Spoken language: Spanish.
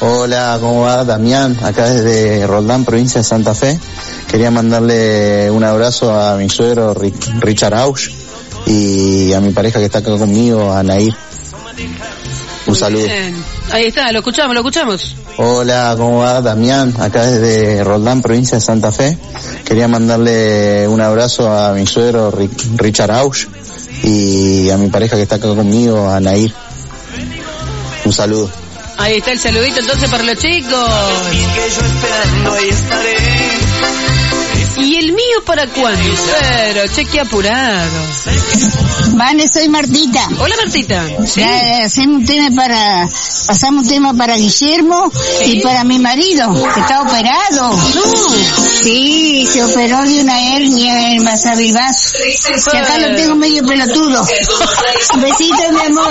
Hola, ¿cómo va? Damián, acá desde Roldán, provincia de Santa Fe. Quería mandarle un abrazo a mi suegro Richard Ausch y a mi pareja que está acá conmigo, a Nair. Un saludo. Bien. Ahí está, lo escuchamos. Hola, ¿cómo va? Damián, acá desde Roldán, provincia de Santa Fe. Quería mandarle un abrazo a mi suegro Richard Ausch y a mi pareja que está acá conmigo, a Nair. Un saludo. Ahí está el saludito entonces para los chicos. ¿Y el mío para cuándo? Pero, cheque apurado. Vale, soy Martita. Hola, Martita. ¿Sí? Pasamos un tema para Guillermo, ¿sí? Y para mi marido, que está operado. No. Sí, se operó de una hernia en Masavilbaso. Y acá lo tengo medio pelotudo. Un besito, mi amor.